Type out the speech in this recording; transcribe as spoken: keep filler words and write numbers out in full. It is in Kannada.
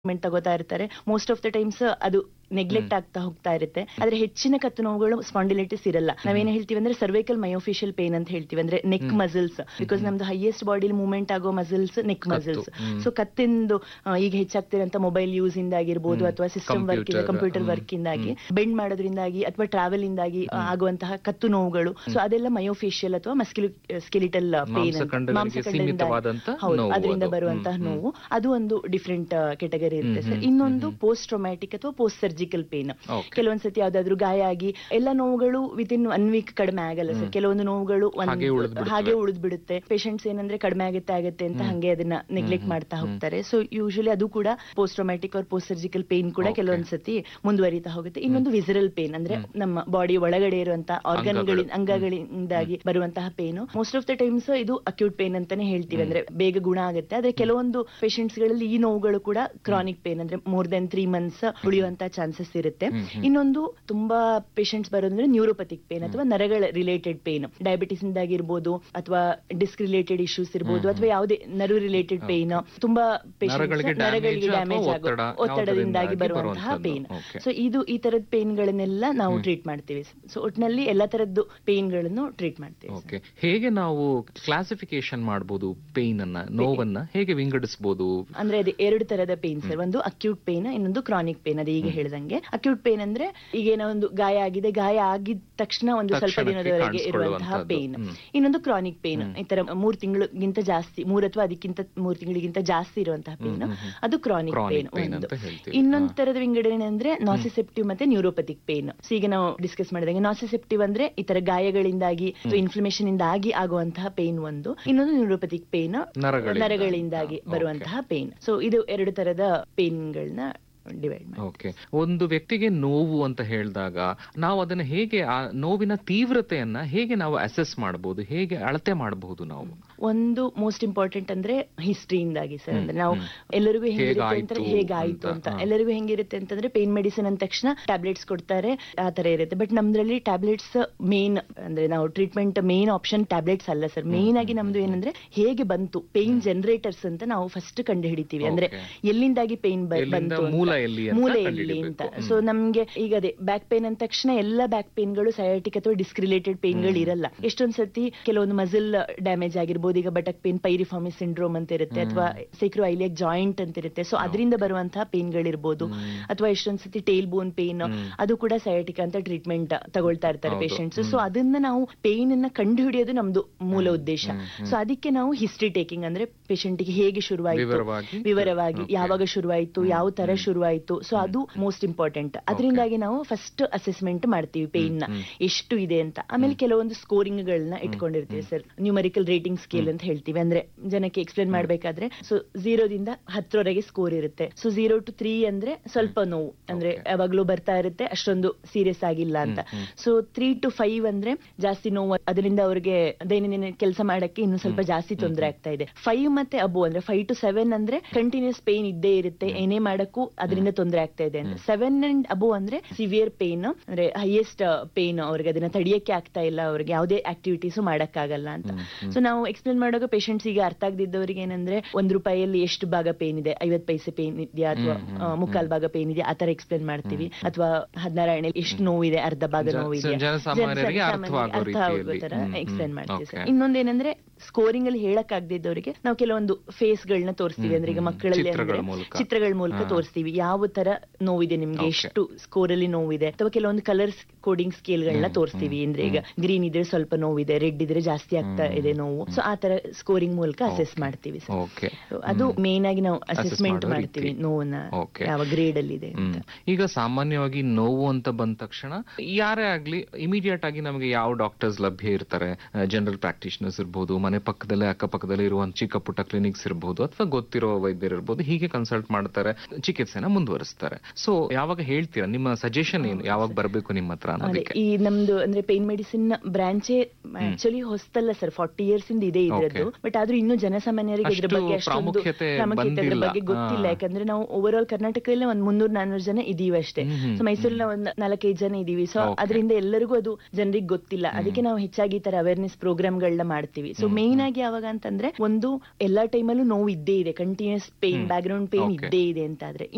ಟ್ರೀಟ್ಮೆಂಟ್ ತಗೋತಾ ಇರ್ತಾರೆ. ಮೋಸ್ಟ್ ಆಫ್ ದ ಟೈಮ್ಸ್ ಅದು ನೆಗ್ಲೆಕ್ಟ್ ಆಗ್ತಾ ಹೋಗ್ತಾ ಇರುತ್ತೆ. ಆದ್ರೆ ಹೆಚ್ಚಿನ ಕತ್ತು ನೋವುಗಳು ಸ್ಪಾಂಡಿಲೈಟಿಸ್ ಇರಲ್ಲ. ನಾವೇನ್ ಹೇಳ್ತೀವಿ ಅಂದ್ರೆ ಸರ್ವೈಕಲ್ ಮಯೋಫಿಷಿಯಲ್ ಪೇನ್ ಅಂತ ಹೇಳ್ತೀವಿ, ಅಂದ್ರೆ ನೆಕ್ ಮಸಲ್ಸ್. ಬಿಕಾಸ್ ನಮ್ದು ಹೈಯೆಸ್ಟ್ ಬಾಡಿಲಿ ಮೂವ್ಮೆಂಟ್ ಆಗೋ ಮಸಲ್ಸ್ ನೆಕ್ ಮಸಲ್ಸ್. ಸೊ ಕತ್ತಿಂದು ಈಗ ಹೆಚ್ಚಾಗ್ತಿರಂತ ಮೊಬೈಲ್ ಯೂಸ್ ಇಂದಾಗಿರ್ಬೋದು, ಅಥವಾ ಸಿಸ್ಟಮ್ ವರ್ಕ್ ಇಂದ, ಕಂಪ್ಯೂಟರ್ ವರ್ಕ್ ಇಂದಾಗಿ, ಬೆಂಡ್ ಮಾಡೋದ್ರಿಂದಾಗಿ ಅಥವಾ ಟ್ರಾವೆಲ್ ಇಂದಾಗಿ ಆಗುವಂತಹ ಕತ್ತು ನೋವುಗಳು. ಸೊ ಅದೆಲ್ಲ ಮಯೋಫೇಶಿಯಲ್ ಅಥವಾ ಮಸ್ಕ್ಯುಲೋ ಸ್ಕೆಲಿಟಲ್ ಪೇನ್, ಹೌದು, ಅದರಿಂದ ಬರುವಂತಹ ನೋವು. ಅದು ಒಂದು ಡಿಫ್ರೆಂಟ್ ಕೆಟಗರಿ ಇರುತ್ತೆ ಸರ್. ಇನ್ನೊಂದು ಪೋಸ್ಟ್ ಟ್ರೊಮ್ಯಾಟಿಕ್ ಅಥವಾ ಪೋಸ್ಟ್ ಸರ್ಜಿಕಲ್ ಪೇನ್. ಕೆಲವೊಂದ್ಸತಿ ಯಾವ್ದಾದ್ರು ಗಾಯ ಆಗಿ ಎಲ್ಲ ನೋವುಗಳು ವಿತ್ ಇನ್ ಒನ್ ವೀಕ್ ಕಡಿಮೆ ಆಗಲ್ಲ ಸರ್. ಕೆಲವೊಂದು ನೋವುಗಳು ಹಾಗೆ ಉಳಿದ್ ಬಿಡುತ್ತೆ. ಪೇಷಂಟ್ಸ್ ಏನಂದ್ರೆ ಕಡಿಮೆ ಆಗುತ್ತೆ ಆಗುತ್ತೆ ಅಂತ ಹಂಗೆ ಅದನ್ನ ನೆಗ್ಲೆಕ್ಟ್ ಮಾಡ್ತಾ ಹೋಗ್ತಾರೆ. ಸೊ ಯೂಶಲಿ ಅದು ಕೂಡ post traumatic R post surgical pain ಕೂಡ ಕೆಲವೊಂದ್ಸತಿ ಮುಂದುವರಿತಾ ಹೋಗುತ್ತೆ. ಇನ್ನೊಂದು ವಿಸರಲ್ ಪೇನ್, ಅಂದ್ರೆ ನಮ್ಮ ಬಾಡಿ ಒಳಗಡೆ ಇರುವಂತಹ ಆರ್ಗನ್ಗಳಿಂದ, ಅಂಗಗಳಿಂದಾಗಿ ಬರುವಂತಹ pain. Most of the times ಇದು ಅಕ್ಯೂಟ್ ಪೇನ್ ಅಂತಾನೆ ಹೇಳ್ತೀವಿ, ಅಂದ್ರೆ ಬೇಗ ಗುಣ ಆಗುತ್ತೆ. ಆದ್ರೆ ಕೆಲವೊಂದು ಪೇಷಂಟ್ಸ್ ಗಳಲ್ಲಿ ಈ ನೋವುಗಳು ಕೂಡ ಕ್ರಾನಿಕ್ ಪೇನ್, ಅಂದ್ರೆ more than three months ಉಳಿಯುವಂತಹ chances ಇರುತ್ತೆ. ಇನ್ನೊಂದು ತುಂಬಾ ಪೇಷಂಟ್ಸ್ ಬರೋದಂದ್ರೆ ನ್ಯೂರೋಪತಿಕ್ ಪೇನ್ ಅಥವಾ ನರಗಳ ರಿಲೇಟೆಡ್ ಪೇನ್. ಡಯಾಬಿಟಿಸ್ ಇಂದಾಗಿರ್ಬೋದು, ಅಥವಾ ಡಿಸ್ಕ್ ರಿಲೇಟೆಡ್ ಇಶ್ಯೂಸ್ ಇರ್ಬೋದು, ಅಥವಾ ಯಾವುದೇ ನರ್ವ್ ರಿಲೇಟೆಡ್ ಪೇನ್. ತುಂಬಾ ಪೇಷಂಟ್ಸ್ ನರಗಳಿಗೆ ಡ್ಯಾಮೇಜ್ ಆಗೋ ಒತ್ತಡದಿಂದಾಗಿ ಬರುವಂತಹ ಪೇನ್. ಸೊ ಇದು ಈ ತರದ ಪೇನ್ ಗಳನ್ನೆಲ್ಲ ನಾವು ಟ್ರೀಟ್ ಮಾಡ್ತೀವಿ. ಸೊ ಒಟ್ಟಿನಲ್ಲಿ ಎಲ್ಲಾ ತರದ್ದು ಪೇನ್ ಗಳನ್ನು ಟ್ರೀಟ್ ಮಾಡ್ತೀವಿ. ಹೇಗೆ ನಾವು ಕ್ಲಾಸಿಫಿಕೇಶನ್ ಮಾಡಬಹುದು ಪೇನ್ ಅನ್ನ, ನೋವನ್ನ ಹೇಗೆ ವಿಂಗಡಿಸಬಹುದು? ಅಂದ್ರೆ ಅದು ಎರಡು ತರದ ಪೇನ್ ಸರ್. ಒಂದು ಅಕ್ಯೂಟ್ ಪೇನ್, ಇನ್ನೊಂದು ಕ್ರಾನಿಕ್ ಪೇನ್. ಅದು ಈಗ ಹೇಳ್ದಂಗೆ ಅಕ್ಯೂಟ್ ಪೇನ್ ಅಂದ್ರೆ ಈಗ ಏನೋ ಒಂದು ಗಾಯ ಆಗಿದೆ, ಗಾಯ ಆಗಿದ ತಕ್ಷಣ ಒಂದು ಸ್ವಲ್ಪ ದಿನದವರೆಗೆ ಇರುವಂತಹ ಪೇನ್. ಇನ್ನೊಂದು ಕ್ರಾನಿಕ್ ಪೇನ್, ಈ ತರ ಮೂರ್ ತಿಂಗಳಿಗಿಂತ ಜಾಸ್ತಿ, ಮೂರ್ ಅಥವಾ ಅದಕ್ಕಿಂತ ಮೂರ್ ತಿಂಗಳಿಗಿಂತ ಜಾಸ್ತಿ ಇರುವಂತಹ ಪೇನ್, ಅದು ಕ್ರಾನಿಕ್ ಪೇನ್ ಒಂದು. ಇನ್ನೊಂದು ತರದ ವಿಂಗಡಣೆ ಅಂದ್ರೆ ನಾಸಿಸೆಪ್ಟಿವ್ ಮತ್ತೆ ನ್ಯೂರೋಪತಿಕ್ ಪೇನ್. ಸೊ ಈಗ ನಾವು ಡಿಸ್ಕಸ್ ಮಾಡಿದಂಗೆ ನಾಸಿಸೆಪ್ಟಿವ್ ಅಂದ್ರೆ ಈ ತರ ಗಾಯಗಳಿಂದಾಗಿ ಇನ್ಫ್ಲಮೇಷನ್ ಇಂದಾಗಿ ಆಗುವಂತಹ ಪೇನ್ ಒಂದು. ಇನ್ನೊಂದು ನ್ಯೂರೋಪತಿಕ್ ಪೇನ್, ನರಗಳಿಂದಾಗಿ ಬರುವಂತಹ ಪೇನ್. ಸೊ ಇದು ಎರಡು ತರದ ಪೇನ್ ಗಳನ್ನ ಡಿವೈಡ್ ಮಾಡಿ. ಓಕೆ, ಒಂದು ವ್ಯಕ್ತಿಗೆ ನೋವು ಅಂತ ಹೇಳಿದಾಗ ನಾವು ಅದನ್ನ ಹೇಗೆ, ಆ ನೋವಿನ ತೀವ್ರತೆಯನ್ನ ಹೇಗೆ ನಾವು ಅಸೆಸ್ ಮಾಡಬಹುದು, ಹೇಗೆ ಅಳತೆ ಮಾಡಬಹುದು? ನಾವು ಒಂದು ಮೋಸ್ಟ್ ಇಂಪಾರ್ಟೆಂಟ್ ಅಂದ್ರೆ ಹಿಸ್ಟ್ರಿಯಿಂದಾಗಿ ಸರ್. ಅಂದ್ರೆ ನಾವು ಎಲ್ಲರಿಗೂ ಹೆಂಗಿರುತ್ತೆ ಅಂತ, ಹೇಗಾಯ್ತು ಅಂತ ಎಲ್ಲರಿಗೂ ಹೆಂಗಿರುತ್ತೆ ಅಂತಂದ್ರೆ ಪೇನ್ ಮೆಡಿಸಿನ್ ಅಂದ ತಕ್ಷಣ ಟ್ಯಾಬ್ಲೆಟ್ಸ್ ಕೊಡ್ತಾರೆ, ಆ ತರ ಇರುತ್ತೆ. ಬಟ್ ನಮ್ದ್ರಲ್ಲಿ ಟ್ಯಾಬ್ಲೆಟ್ಸ್ ಮೇನ್, ಅಂದ್ರೆ ನಾವು ಟ್ರೀಟ್ಮೆಂಟ್ ಮೇನ್ ಆಪ್ಷನ್ ಟ್ಯಾಬ್ಲೆಟ್ಸ್ ಅಲ್ಲ ಸರ್. ಮೇನ್ ಆಗಿ ನಮ್ದು ಏನಂದ್ರೆ ಹೇಗೆ ಬಂತು, ಪೇನ್ ಜನರೇಟರ್ಸ್ ಅಂತ ನಾವು ಫಸ್ಟ್ ಕಂಡು ಹಿಡಿತೀವಿ. ಅಂದ್ರೆ ಎಲ್ಲಿಂದಾಗಿ ಪೇನ್ ಬಂತು, ಮೂಲೆ ಎಲ್ಲಿ ಅಂತ. ಸೊ ನಮ್ಗೆ ಈಗ ಅದೇ ಬ್ಯಾಕ್ ಪೇನ್ ಅಂದ ತಕ್ಷಣ ಎಲ್ಲ ಬ್ಯಾಕ್ ಪೇನ್ ಗಳು ಸಯಾಟಿಕ್ ಅಥವಾ ಡಿಸ್ಕ್ ರಿಲೇಟೆಡ್ ಪೇನ್ ಗಳು ಇರಲ್ಲ. ಎಷ್ಟೊಂದ್ ಸರ್ತಿ ಕೆಲವೊಂದು ಮಸಲ್ ಡ್ಯಾಮೇಜ್ ಆಗಿರ್ಬೋದು. ಈಗ ಬಟಕ್ ಪೇನ್, ಪೈರಿಫಾರ್ಮಿಸ್ ಸಿಂಡ್ರೋಮ್ ಅಂತ ಇರುತ್ತೆ, ಅಥವಾ ಸೈಕ್ರೋಐಲಿಯಾಕ್ ಜಾಯಿಂಟ್ ಅಂತ ಇರುತ್ತೆ. ಸೊ ಅದರಿಂದ ಬರುವಂತಹ ಪೇನ್ ಗಳಿರ್ಬೋದು. ಅಥವಾ ಎಷ್ಟೊಂದ್ ಸತಿ ಟೇಲ್ ಬೋನ್ ಪೇನ್, ಅದು ಕೂಡ ಸಯಾಟಿಕ್ ಅಂತ ಟ್ರೀಟ್ಮೆಂಟ್ ತಗೊಳ್ತಾ ಇರ್ತಾರೆ ಪೇಷಂಟ್ಸ್. ಸೊ ಅದನ್ನ ನಾವು ಪೇನ್ ಅನ್ನ ಕಂಡು ಹಿಡಿಯೋದು ನಮ್ದು ಮೂಲ ಉದ್ದೇಶ. ಸೊ ಅದಕ್ಕೆ ನಾವು ಹಿಸ್ಟ್ರಿ ಟೇಕಿಂಗ್, ಅಂದ್ರೆ ಪೇಷಂಟ್ ಗೆ ಹೇಗೆ ಶುರುವಾಯಿತು, ವಿವರವಾಗಿ ಯಾವಾಗ ಶುರುವಾಯಿತು, ಯಾವ ತರ ಶುರುವಾಯಿತು. ಸೊ ಅದು ಮೋಸ್ಟ್ ಇಂಪಾರ್ಟೆಂಟ್. ಅದರಿಂದಾಗಿ ನಾವು ಫಸ್ಟ್ ಅಸೆಸ್ಮೆಂಟ್ ಮಾಡ್ತೀವಿ ಪೇನ್ ನ ಎಷ್ಟು ಇದೆ ಅಂತ. ಆಮೇಲೆ ಕೆಲವೊಂದು ಸ್ಕೋರಿಂಗ್ ಗಳನ್ನ ಇಟ್ಕೊಂಡಿರ್ತೀವಿ ಸರ್. ನ್ಯೂಮರಿಕಲ್ ರೇಟಿಂಗ್ ಸ್ಕೇಲ್ ಅಂತ ಹೇಳ್ತೀವಿ. ಅಂದ್ರೆ ಜನಕ್ಕೆ ಎಕ್ಸ್ಪ್ಲೇನ್ ಮಾಡ್ಬೇಕಾದ್ರೆ, ಸೊ ಝೀರೋದಿಂದ ಹತ್ತರವರೆಗೆ ಸ್ಕೋರ್ ಇರುತ್ತೆ. ಸೊ ಝೀರೋ ಟು ತ್ರೀ ಅಂದ್ರೆ ಸ್ವಲ್ಪ ನೋವು, ಅಂದ್ರೆ ಯಾವಾಗ್ಲೂ ಬರ್ತಾ ಇರುತ್ತೆ, ಅಷ್ಟೊಂದು ಸೀರಿಯಸ್ ಆಗಿಲ್ಲ ಅಂತ. ಸೊ ತ್ರೀ ಟು ಫೈವ್ ಅಂದ್ರೆ ಜಾಸ್ತಿ ನೋವು, ಅದರಿಂದ ಅವ್ರಿಗೆ ದೈನಂದಿನ ಕೆಲಸ ಮಾಡಕ್ಕೆ ಇನ್ನು ಸ್ವಲ್ಪ ಜಾಸ್ತಿ ತೊಂದರೆ ಆಗ್ತಾ ಇದೆ. ಫೈವ್ ಮತ್ತೆ ಅಬೋ ಅಂದ್ರೆ ಫೈವ್ ಟು ಸೆವೆನ್ ಅಂದ್ರೆ ಕಂಟಿನ್ಯೂಸ್ ಪೇನ್ ಇದ್ದೇ ಇರುತ್ತೆ, ಏನೇ ಮಾಡಕ್ಕೂ ಅದರಿಂದ ತೊಂದರೆ ಆಗ್ತಾ ಇದೆ ಅಂತ. ಸೆವೆನ್ ಅಂಡ್ ಅಬೋ ಅಂದ್ರೆ ಸಿವಿಯರ್ ಪೇನ್, ಅಂದ್ರೆ ಹೈಯೆಸ್ಟ್ ಪೇನ್, ಅವ್ರಿಗೆ ಅದನ್ನ ತಡಿಯಕ್ಕೆ ಆಗ್ತಾ ಇಲ್ಲ, ಅವ್ರಿಗೆ ಯಾವುದೇ ಆಕ್ಟಿವಿಟೀಸ್ ಮಾಡಕ್ಕಾಗಲ್ಲ ಅಂತ. ಸೊ ನಾವು ಎಕ್ಸ್ಪ್ಲೇನ್ ಮಾಡುವಾಗ ಪೇಷಂಟ್ಸ್ ಈಗ ಅರ್ಥ ಆಗದಿದ್ದವರಿಗೆ ಏನಂದ್ರೆ ಒಂದ್ ರೂಪಾಯಿಯಲ್ಲಿ ಎಷ್ಟು ಭಾಗ ಪೇನ್ ಇದೆ, ಐವತ್ ಪೈಸೆ ಪೇನ್ ಇದೆಯಾ ಅಥವಾ ಮುಕ್ಕಾಲ್ ಭಾಗ ಪೇನ್ ಇದೆಯಾ, ಆತರ ಎಕ್ಸ್ಪ್ಲೇನ್ ಮಾಡ್ತೀವಿ. ಅಥವಾ ಹದಿನಾರು ಎಣ್ಣೆ ಎಷ್ಟು ನೋವಿದೆ, ಅರ್ಧ ಭಾಗ ನೋವಿದೆ, ಅರ್ಥ ಆಗೋ ತರ ಎಕ್ಸ್ಪ್ಲೇನ್ ಮಾಡ್ತೀವಿ ಸರ್. ಇನ್ನೊಂದೇನಂದ್ರೆ ಸ್ಕೋರಿಂಗ್ ಅಲ್ಲಿ ಹೇಳಕ್ ಆಗದಿದ್ದವರಿಗೆ ನಾವು ಕೆಲವೊಂದು ಫೇಸ್ ಗಳನ್ನ ತೋರಿಸ್ತೀವಿ. ಅಂದ್ರೆ ಈಗ ಮಕ್ಕಳಲ್ಲಿ ಅಂದ್ರೆ ಚಿತ್ರಗಳ ಮೂಲಕ ತೋರಿಸ್ತೀವಿ ಯಾವ ತರ ನೋವಿದೆ ನಿಮ್ಗೆ, ಎಷ್ಟು ಸ್ಕೋರ್ ಅಲ್ಲಿ ನೋವಿದೆ. ಅಥವಾ ಕೆಲವೊಂದು ಕಲರ್ ಕೋಡಿಂಗ್ ಸ್ಕೇಲ್ ಗಳನ್ನ ತೋರಿಸ್ತೀವಿ. ಅಂದ್ರೆ ಈಗ ಗ್ರೀನ್ ಇದ್ರೆ ಸ್ವಲ್ಪ ನೋವಿದೆ, ರೆಡ್ ಇದ್ರೆ ಜಾಸ್ತಿ ಆಗ್ತಾ ಇದೆ ನೋವು. ಸೊ ಆ ತರ ಸ್ಕೋರಿಂಗ್ ಮೂಲಕ ಅಸೆಸ್ ಮಾಡ್ತೀವಿ ಸರ್. ಅದು ಮೇನ್ ಆಗಿ ನಾವು ಅಸೆಸ್ಮೆಂಟ್ ಮಾಡ್ತೀವಿ ನೋವನ್ನ ಯಾವ ಗ್ರೇಡ್ ಅಲ್ಲಿ ಇದೆ ಅಂತ. ಈಗ ಸಾಮಾನ್ಯವಾಗಿ ನೋವು ಅಂತ ಬಂದ ತಕ್ಷಣ ಯಾರೇ ಆಗ್ಲಿ ಇಮಿಡಿಯೇಟ್ ಆಗಿ ನಮಗೆ ಯಾವ ಡಾಕ್ಟರ್ಸ್ ಲಭ್ಯ ಇರ್ತಾರೆ? ಜನರಲ್ ಪ್ರಾಕ್ಟೀಷನರ್ಸ್ ಇರ್ಬೋದು, ಮನೆ ಪಕ್ಕದಲ್ಲೇ ಅಕ್ಕಪಕ್ಕದಲ್ಲಿ ಇರುವ ಚಿಕ್ಕ ಪುಟ್ಟ ಕ್ಲಿನಿಕ್ಸ್ ಇರಬಹುದು, ಅಥವಾ ಗೊತ್ತಿರೋ ವೈದ್ಯರು ಇರಬಹುದು, ಹೀಗೆ ಕನ್ಸಲ್ಟ್ ಮಾಡ್ತಾರೆ, ಚಿಕಿತ್ಸೆನ ಮುಂದುವರಿಸ್ತಾರೆ. ಸೊ ಯಾವಾಗ ಹೇಳ್ತೀರಾ ನಿಮ್ಮ ಸಜೆಷನ್ ಏನು, ಯಾವಾಗ ಬರಬೇಕು ನಿಮ್ಮ ಹತ್ರ? ಈ ನಮ್ದು ಅಂದ್ರೆ pain medicine ಬ್ರಾಂಚೇ actually ಹೊಸ್ತಲ್ಲ sir, forty years ಇಂದ ಇದೆ ಇದ್ರದ್ದು. ಬಟ್ ಆದ್ರೂ ಇನ್ನೂ ಜನಸಾಮಾನ್ಯರಿಗೆ ಇದ್ರ ಬಗ್ಗೆ ಅಷ್ಟೊಂದು ಪ್ರಾಮುಖ್ಯತೆ ಬಗ್ಗೆ ಗೊತ್ತಿಲ್ಲ. ಯಾಕಂದ್ರೆ ನಾವು ಓವರ್ ಆಲ್ ಕರ್ನಾಟಕದಲ್ಲಿ ಒಂದ್ ಮುನ್ನೂರ್ ನಾನ್ನೂರು ಜನ ಇದೀವಿ ಅಷ್ಟೇ. ಸೊ ಮೈಸೂರಿನ ಒಂದ್ ನಾಲ್ಕೈದು ಜನ ಇದೀವಿ. ಸೊ ಅದರಿಂದ ಎಲ್ಲರಿಗೂ ಅದು ಜನರಿಗೆ ಗೊತ್ತಿಲ್ಲ. ಅದಕ್ಕೆ ನಾವು ಹೆಚ್ಚಾಗಿ ಈ ತರ ಅವೇರ್ನೆಸ್ ಪ್ರೋಗ್ರಾಮ್ ಗಳನ್ನ ಮಾಡ್ತೀವಿ. ಸೊ ಮೇನ್ ಆಗಿ ಯಾವಾಗ ಅಂತಂದ್ರೆ, ಒಂದು ಎಲ್ಲಾ ಟೈಮಲ್ಲೂ ನೋವು ಇದ್ದೇ ಇದೆ, continuous pain, back ground pain ಇದ್ದೇ ಇದೆ ಅಂತ ಆದ್ರೆ